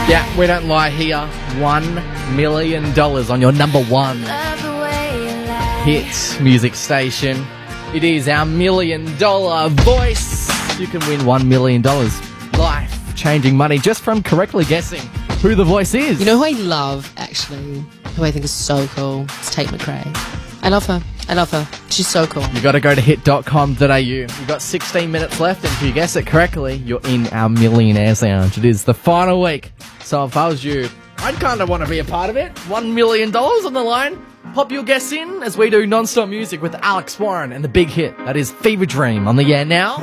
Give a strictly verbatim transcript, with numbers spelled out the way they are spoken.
Yeah, we don't lie here. One million dollars on your number one hit music station. It is our million dollar voice. You can win one million dollars. Life-changing money just from correctly guessing who the voice is. You know who I love, actually? Who I think is so cool? It's Tate McRae. I love her. I love her. She's so cool. You got to go to hit dot com dot a u. You've got sixteen minutes left, and if you guess it correctly, you're in our Millionaires Lounge. It is the final week. So if I was you, I'd kind of want to be a part of it. One million dollars on the line. Pop your guess in as we do non-stop music with Alex Warren and the big hit. That is Fever Dream on the air now.